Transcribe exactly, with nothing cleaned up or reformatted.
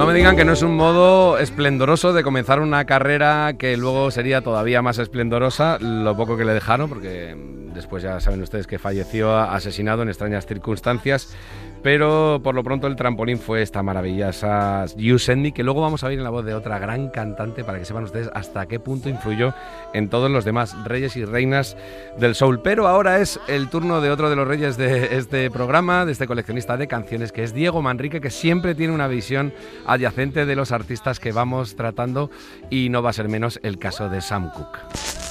No me digan que no es un modo esplendoroso de comenzar una carrera que luego sería todavía más esplendorosa, lo poco que le dejaron, porque después ya saben ustedes que falleció asesinado en extrañas circunstancias, pero por lo pronto el trampolín fue esta maravillosa You Send Me, que luego vamos a oír en la voz de otra gran cantante para que sepan ustedes hasta qué punto influyó en todos los demás reyes y reinas del soul. Pero ahora es el turno de otro de los reyes de este programa, de este coleccionista de canciones, que es Diego Manrique, que siempre tiene una visión adyacente de los artistas que vamos tratando, y no va a ser menos el caso de Sam Cooke.